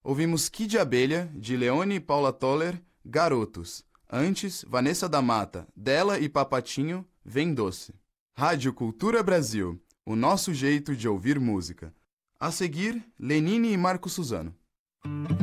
Ouvimos Kid de Abelha, de Leone e Paula Toller, Garotos. Antes, Vanessa da Mata, Dela e Papatinho, Vem Doce. Rádio Cultura Brasil, o nosso jeito de ouvir música. A seguir, Lenine e Marco Suzano.